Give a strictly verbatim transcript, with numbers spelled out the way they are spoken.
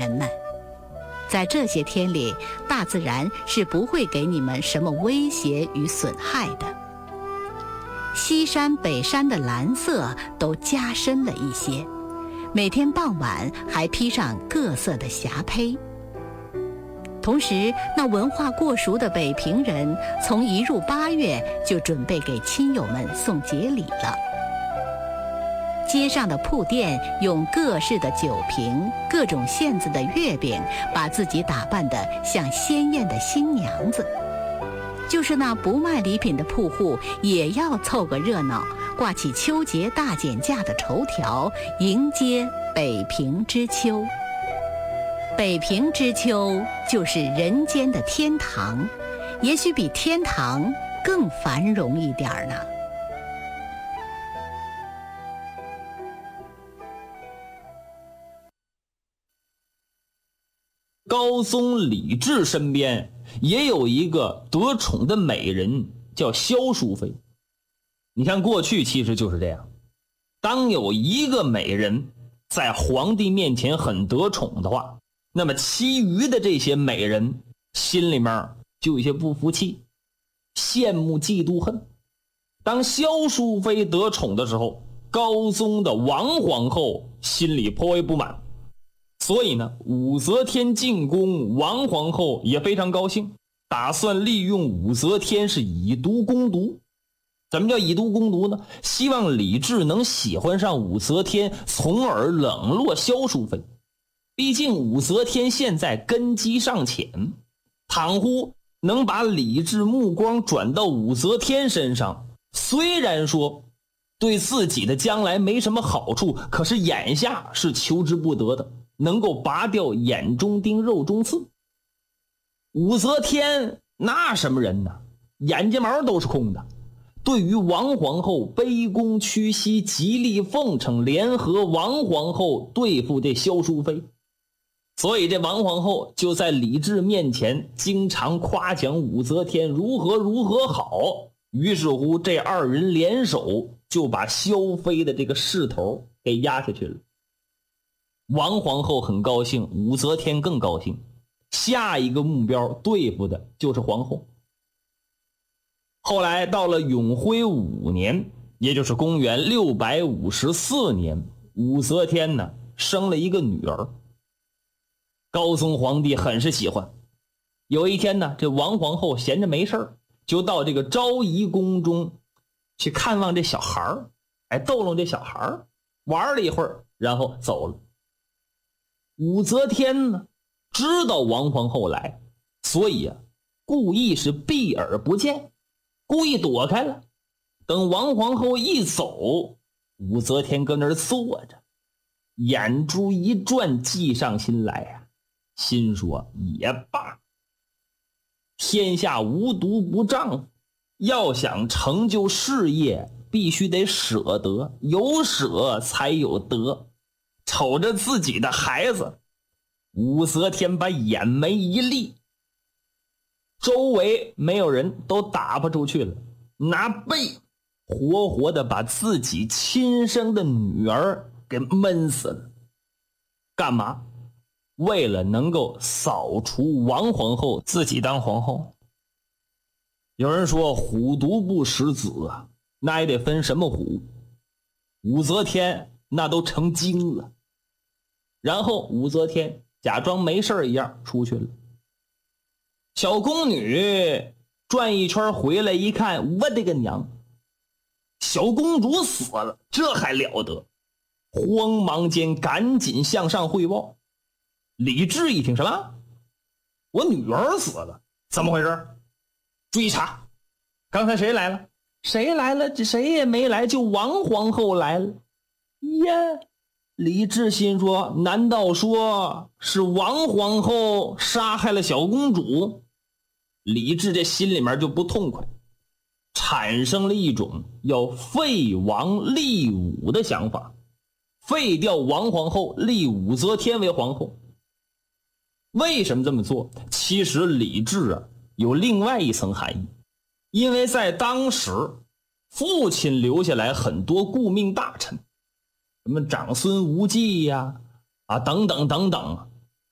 人们。在这些天里，大自然是不会给你们什么威胁与损害的。西山北山的蓝色都加深了一些，每天傍晚还披上各色的霞帔。同时，那文化过熟的北平人从一入八月就准备给亲友们送节礼了。街上的铺店用各式的酒瓶、各种馅子的月饼，把自己打扮得像鲜艳的新娘子。就是那不卖礼品的铺户，也要凑个热闹，挂起秋节大减价的绸条，迎接北平之秋。北平之秋就是人间的天堂，也许比天堂更繁荣一点呢。 高宗李治身边也有一个得宠的美人，叫萧淑妃。你看过去其实就是这样，当有一个美人在皇帝面前很得宠的话，那么其余的这些美人心里面就有些不服气，羡慕嫉妒恨。当萧淑妃得宠的时候，高宗的王皇后心里颇为不满，所以呢，武则天进宫，王皇后也非常高兴，打算利用武则天是以毒攻毒。怎么叫以毒攻毒呢？希望李治能喜欢上武则天，从而冷落萧淑妃。毕竟武则天现在根基尚浅，倘乎能把李治目光转到武则天身上，虽然说对自己的将来没什么好处，可是眼下是求之不得的，能够拔掉眼中钉肉中刺。武则天那什么人呢？眼睫毛都是空的。对于王皇后卑躬屈膝，极力奉承，联合王皇后对付这萧淑妃，所以这王皇后就在李治面前经常夸奖武则天如何如何好。于是乎这二人联手就把萧妃的这个势头给压下去了。王皇后很高兴，武则天更高兴，下一个目标对付的就是皇后。后来到了永徽五年，也就是公元六百五十四年，武则天呢生了一个女儿。高宗皇帝很是喜欢。有一天呢，这王皇后闲着没事就到这个昭仪宫中去看望这小孩儿，哎，逗弄这小孩儿，玩了一会儿，然后走了。武则天呢知道王皇后来，所以啊故意是避而不见，故意躲开了。等王皇后一走，武则天搁那儿坐着，眼珠一转，计上心来呀、啊，心说也罢，天下无毒不丈夫，要想成就事业，必须得舍得，有舍才有得。瞅着自己的孩子，武则天把眼眉一立，周围没有人，都打发出去了，拿背活活的把自己亲生的女儿给闷死了。干嘛？为了能够扫除王皇后，自己当皇后。有人说虎毒不食子啊，那也得分什么虎。武则天那都成精了。然后武则天假装没事一样出去了。小宫女转一圈回来一看，我的个娘，小公主死了，这还了得！慌忙间赶紧向上汇报。李治一听，什么？我女儿死了？怎么回事？追查，刚才谁来了？谁来了？这谁也没来，就王皇后来了。呀，李治心说，难道说是王皇后杀害了小公主？李治这心里面就不痛快，产生了一种要废王立武的想法，废掉王皇后，立武则天为皇后。为什么这么做？其实李治啊有另外一层含义，因为在当时父亲留下来很多顾命大臣，什么长孙无忌呀、啊，啊等等等等，